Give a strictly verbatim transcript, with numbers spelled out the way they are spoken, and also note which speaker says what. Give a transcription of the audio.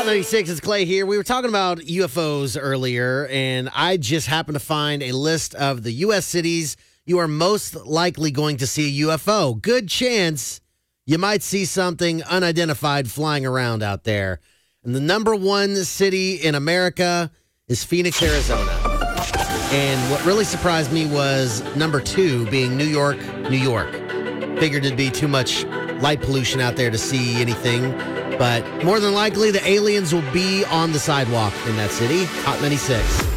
Speaker 1: Hot ninety-six, it's Clay here. We were talking about U F Os earlier, and I just happened to find a list of the U S cities you are most likely going to see a U F O. Good chance you might see something unidentified flying around out there. And the number one city in America is Phoenix, Arizona. And what really surprised me was number two being New York, New York. Figured it'd be too much light pollution out there to see anything. But more than likely, the aliens will be on the sidewalk in that city. Hot ninety-six.